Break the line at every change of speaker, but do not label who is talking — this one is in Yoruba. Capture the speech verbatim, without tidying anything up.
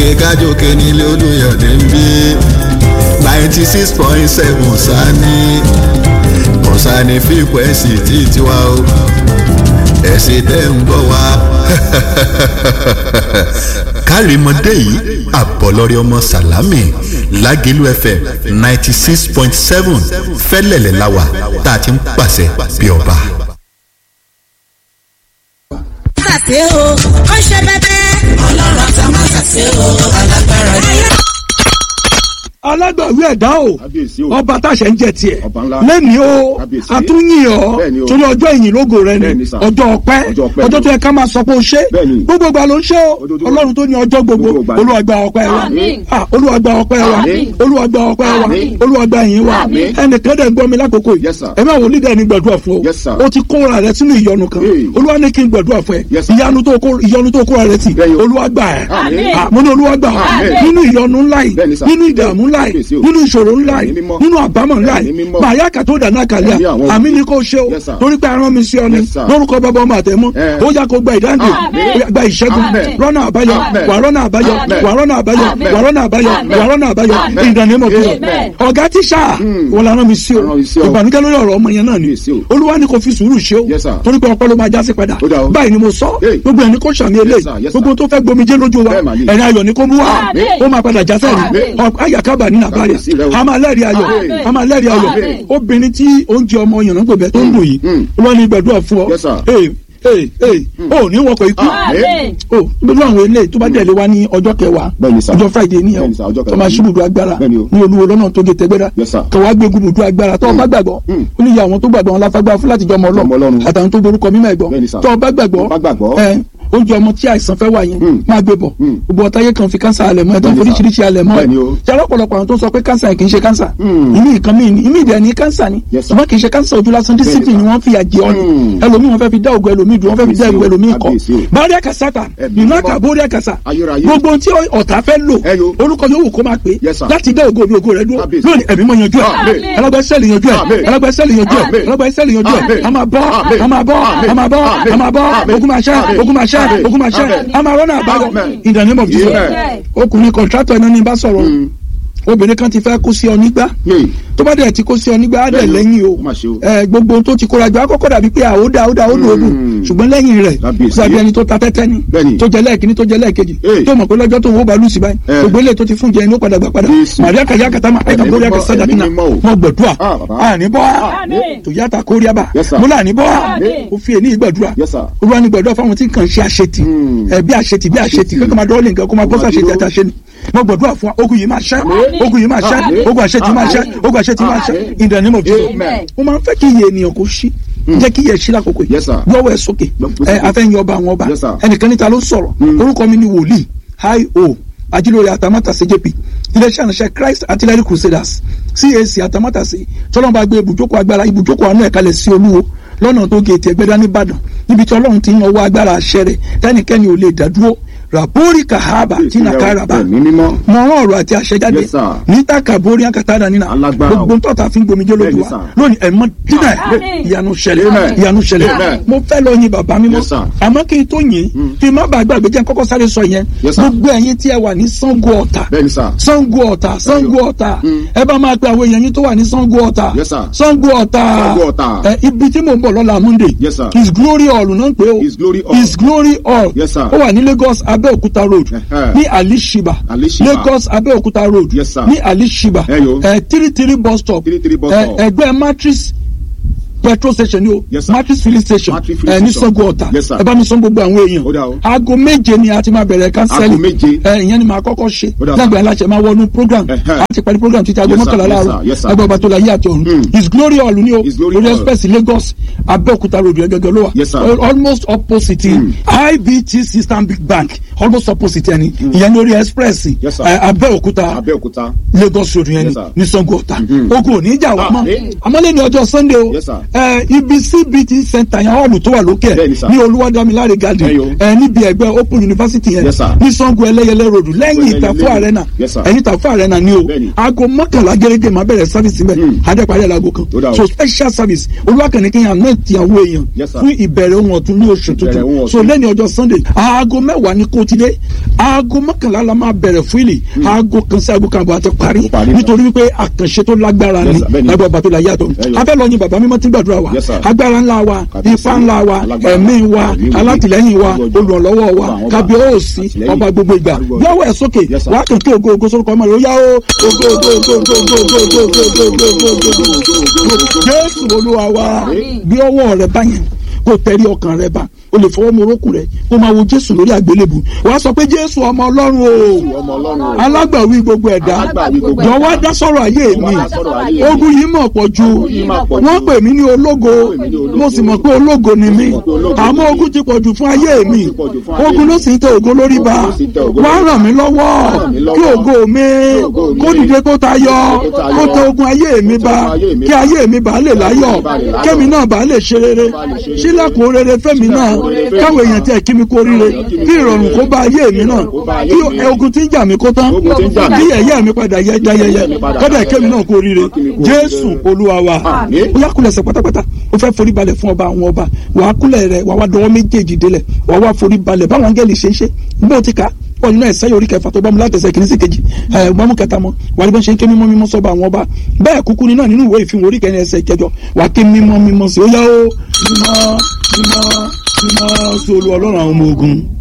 òkè kájòkè nílé Olúyọ̀dé ń bí ninety six point seven sani kọ̀sánì fíkwẹ́sì tí tiwa o ẹ̀sìn tẹ́ ń gbọ́ wa. kárìmọ́dé yìí àbọ̀lọ́rí ọmọ sàlámì Lágẹ̀lú F M ninety six point seven fẹ́lẹ̀lẹ̀ láwà tá a ti ń pàṣẹ bí ọba.
ṣe o ó ṣe bẹbẹ Ọlọ́run àtàmátà ṣe o alágbára ni.
alágbàwí ẹ̀dá o ọba táṣẹ ń jẹ tiẹ̀ lẹ́ni o àtúnyìn ọ́ torí ọjọ́ ìyìn lógo rẹ ni ọjọ́ ọpẹ́ ọjọ́ tó yẹ ká máa sọ pé o ṣe gbogbo ìgbà ló ń ṣe o ọlọ́run tó ní ọjọ́ gbogbo Olúwa gba ọpẹ́ wa Olúwa gba ọpẹ́ wa Olúwa gba ọpẹ́ wa Olúwa gba ìyìn wa ẹnìkan dẹ̀ gbọ́ mi lákòókò yìí ẹ̀mí àwọn onídàá ni gbàdúrà fún ọ o ti kóra rẹ sínú ìyọnu kan Olúwa ní kí n gbàdúrà fún ẹ ìyanu tó kóra rẹ tì Olúwa gbà ẹ mo ní Olúwa gbà nínú ìyọnu ńlá yìí nínú ìdààmú ńlá yìí nínú ìṣòro ńlá yìí nínú àbámọ̀ ńlá yìí màá kà tó dáná kàlíà àmì ni kò ṣe o torí pé arán mi sí ọ ni lórúkọ bàbá ọmọ àtẹmọ ó yá kó gba ìdáǹdè gba ìṣẹ́gun rọ́nà àbáyọ wà rọ́nà àbáyọ wà rọ́nà àbáyọ wà rọ́nà àbáyọ wà rọ́nà àbáyọ ìdánimọ̀ bí ọ ọ̀gá tíṣà wọn la rán mi sí o ìbànújẹ́ lórí ọ̀rọ̀ ọmọ yẹn náà ni Olúwa ni kò fi sùúrù ṣe o torí pé ọpẹ́ ló máa já sí padà báyìí ni mo sọ gbogbo ẹni kò ṣàmì eléyìí gbogbo tó fẹ́ gbomijé lójú wa ẹ̀rín ayọ̀ ni kò mú wa ó máa padà já sẹ́yìn ayàkábà ní nàbàrẹ̀ a máa lẹ́rìí ayọ̀ a máa lẹ́rìí ayọ̀ obìnrin tí oúnjẹ ọmọ yànnà gbòbẹ tó ń dùn yìí Olúwa ní gbàdúrà fún ọ ee ee ee o ní wọkọ̀ ikú o gbogbo àwọn eléyìí tó bá dẹ̀ lé wa ní ọjọ́ kẹwàá ọjọ́ Friday ní ẹ̀ tó máa ṣubùdó agbára ní Olúwo lọ́nà tó gé tẹ́gbẹ́dá tó wá gbé gbùdó agbára tó bá gbàgbọ́ ó ní ìyá àwọn tó gbàgbọ́ wọn láfagbá fún láti jọ ọmọ Ọlọ́run àtàwọn tó borúkọ mímọ́ ẹ̀gbọ́ tó bá gbàgbọ́ ẹ oúnjẹ ọmọ tí àìsàn fẹ́ wà yẹn máa gbé bọ̀ gbogbo ọ̀táyé kan fi kánsà alẹ̀ mọ́ ẹ̀ tó ń foríṣiríṣi alẹ̀ mọ́ ẹ̀ jẹ́ ọ̀pọ̀lọpọ̀ àwọn tó ń sọ pé kánsà kì í ṣe kánsà ìmí nǹkan míì ní ìmí ìdẹ̀ ní kánsà ni ṣùgbọ́n kì í ṣe kánsà ojú lásán discipline ni wọ́n fi àjẹ ọ́ ni ẹlòmíì wọ́n fẹ́ fi dá ògùn ẹlòmíì dùn wọ́n fẹ́ fi dá ìwé ẹlòmíì kọ́ báríà kàsátà nínú àkà bóríà kàsà gbogbo tí ọ̀tá fẹ́ lò orúkọ yòówù kó máa pè láti dá ògo ògo rẹ dúró lónìí ẹ̀mí mọ́ yanjú ẹ̀ ẹlọ́gbẹ́sẹ̀lì yanjú ẹ̀ ẹlọ́gbẹ́sẹ̀lì yanjú ẹ̀ ẹlọ́gbẹ́sẹ̀lì yanjú ẹ̀ a máa bọ́ a máa bọ́ a máa bọ́ a máa bọ́ ogun máa ṣẹ́ ogun máa ṣẹ́ ogun máa ṣẹ́ a máa rọ́nà àbáyọ in the name of Jesus ọkùnrin contractor ẹni ní bá sọ̀rọ̀ obìnrin kan ti fẹ́ kó sí ọ nígbà tó bá dẹ̀ ti kó sí ọ nígbà á dẹ̀ lẹ́yìn o gbogbo tó ti kóra jọ akọ́kọ́ dàbí pé àódà àódà ó lòódù ṣùgbọ́n lẹ́yìn rẹ̀ dàbí ẹni tó ta tẹ́tẹ́ ni tó jẹ lẹ́ẹ̀kíní tó jẹ lẹ́ẹ̀kejì tó mọ̀ pé lọ́jọ́ tó wọ́n bá lùsì báyìí gbogbo ilé tó ti fún jẹ inú padà gbà padà màríà kàyà kàtà máa ẹ̀ka bóríà kà sádà kínà mọ̀ gbọ̀dúà àní bọ́ tó yàtà kóríà bá mo là ní bọ́ ó fi èní gbàdúrà Olúwa ní gbàdúrà fáwọn tí nǹkan ṣe àṣetì bí àṣetì bí àṣetì kankan máa dọ́ọ̀lì nǹkan kó máa bọ́ sàṣetì àti àṣetì mo gbàdúrà fún wa ogun yìí máa ṣẹ́ ogun yìí máa ṣẹ́ ogun àṣetì máa ṣẹ́ ogun àṣetì máa ṣẹ́ in the name of Jesus mo máa ń fẹ́ kí iye ènìyàn kó ṣí jẹ́ kí iye ṣí lákòókò yìí gbọ́wọ́ ẹ̀ sókè ẹ afẹ́yìn ọba àwọn ọba ẹnìkan níta ló sọ̀rọ̀ orúkọ mi ni wòlíì hi o ajílórí àtàmátàsé jp iléeṣẹ́ àránṣẹ́ Christ Artillery Crusaders C A C àtàmátàsé tọ́lọ́mọba gbé ibùjókòó agbára ibùjókòó àánú ẹ̀kalẹ̀ sí Olúwo lọ́nà tó gé ètè ẹgbẹ́dá nìbàdàn níbi tí Ọlọ́run ti ń ọwọ́ agbára àṣẹ rẹ̀ tẹ́nikẹ́ni ò lè dádúró rabori kahaba tina karaba mọ ọ̀rọ̀ àti àṣẹjáde níta kabori akatada nínà gbogbo ntọ́ta fi ń gbomijé lójú wa lónìí ẹ̀mọ́ dínà ìyanu ṣẹlẹ̀ ìyanu ṣẹlẹ̀ mo fẹ́ lọ yin bàbá mi mọ́ àmọ́ kí n tó yin kí n má bàa gbàgbé jẹ́ kọ́kọ́ sáré sọ yẹn gbogbo ẹ̀yin tí ẹ wà ní Ṣàngó Ọ̀tà Ṣàngó Ọ̀tà Ṣàngó Ọ̀tà ẹ bá máa pe àwọn èèyàn yín tó wà ní Ṣàngó Ọ̀tà Ṣàngó Ọ̀tà ibi tí mo ń bọ̀ lọ́la Monday His Glory Hall náà ń pè ó His Glory Hall ó wà ní Lagos Abẹ́òkúta road ní Alishiba Lagos Abẹ́òkúta road ní Alishiba three three bus stop ẹgbẹ́ matrix petrol station ni o matrix filling station ẹ ní Ṣàngó Ọ̀tà ẹ bá mi sọ gbogbo àwọn èèyàn aago méje ni a ti máa bẹ̀rẹ̀ kánsẹ́lì ẹ ìyẹn ni màá kọ́kọ́ ṣe lágbàá aláṣẹ máa wọnú program a ti parí program títí aago mọ́kànlá láàárọ̀ ẹgbẹ́ ọba tó la yé àti ọ̀run His Glory Hall ni o lórí express Lagos Abẹ́òkúta road yẹn gẹ́gẹ́ ló wà almost opposite I B T C Stanbic Bank almost opposite ẹni ìyẹn lórí express Abẹ́òkúta Lagos road yẹn ní Ṣàngó Ọ̀tà ogun ò ní jà wá mọ́ àmọ́ lẹ́nu ọjọ́ Sunday o ibi C B T center yẹn hall tó wà lókè ní Olúwadámiláre garden ẹ níbi ẹgbẹ́ Open University yẹn ní Sango Ẹlẹ́yẹlé road lẹ́yìn Ìtàfọ́ arena ẹ̀yìn Ìtàfọ́ arena ni o aago mọ́kànlá gẹ́gẹ́ máa bẹ̀rẹ̀ service bẹ́ẹ̀ adẹ́parí ẹ̀ láago kan so special service olúwakànnì kí yàn náà ti àwọn èèyàn fún ìbẹ̀rẹ̀ ohun ọ̀tun ní oṣù tuntun so lẹ́ni ọjọ́ Sunday aago mẹ́wàá ní kó ti dé aago mọ́kànlá la máa bẹ̀rẹ̀ fún ilé aago kan sí aago kan àbọ̀ àti parí nítorí wípé àkànṣe tó lágbára ni lágbára bàtó la yàtọ̀ abẹ́ lọ ní bàbá mímọ́ tí gbàdúrà wa agbára ńlá wa ipá ńlá wa ẹ̀mí wa alátìlẹ́yìn wa olùrànlọ́wọ́ wa kábíyèsí ọba gbogbo ìgbà yọwọ́ ẹ̀ sókè wàá kàn kí ògo ògo sórúkọ ọmọ rẹ̀ ó yá ó ògo ògo ògo ògo ògo ògo ògo ògo ògo ògo Jésù Olúwa wa bí ọwọ́ rẹ̀ báyẹn kó tẹ̀rí ọkàn rẹ̀ bá o lè fọwọ́ morókù rẹ̀ kó máa wo Jésù lórí àgbélébù wàá sọ pé Jésù ọmọ Ọlọ́run o alágbàwí gbogbo ẹ̀dá jọ̀wọ́ dá sọ̀rọ̀ ayé mi ogun yìí mọ̀ pọ̀ ju wọ́n pè mí ní ológo mo sì mọ̀ pé ológo ni mí àmọ́ ogun ti pọ̀ jù fún ayé mi ogun ló sì ń tẹ ògo lórí ba wá ràn mí lọ́wọ́ kí ògo mi kó dìde kó tayọ kó tẹ ogun ayé mi ba kí ayé mi bá lè láyọ̀ kémi náà bá lè ṣe rere sílẹ̀kùn rere fẹ́mi náà káwọn èèyàn tí ẹ kí mi kó ríre kí ìrọ̀rùn kó bá ayé mi náà kí ogun tí ń jà mí kó tán kí yẹ̀yẹ́ mi padà yẹ jayẹyẹ kọ́dà kémi náà kó ríre Jésù Olúwa wa ó yá kúlẹ̀ ẹsẹ̀ pátápátá ó fẹ́ forí balẹ̀ fún ọba àwọn ọba wàá kúlẹ̀ rẹ̀ wàá wá dọwọ́ méjèèjì délẹ̀ wàá wá forí balẹ̀ báwọn angẹ́lì ṣe ń ṣe bó ti ká wọ́n nínú ẹ̀sẹ̀ yorí kẹfà tó bá mu látẹ̀sẹ̀ kìíní sí kejì ẹ̀ gbọ́mú kẹta mọ́ wàá bá ń ṣe ń ké mímọ́ mímọ́ sọ́ba àwọn ọba bẹ́ẹ̀ kúkú ni náà nínú ìwé ìfihàn orí kẹrin ẹsẹ̀ kẹjọ wàá ké mímọ́ mímọ́ sí ó yá ó mímọ́ mímọ́ mímọ́ sí Olúwa Ọlọ́run àwọn ọmọ ogun.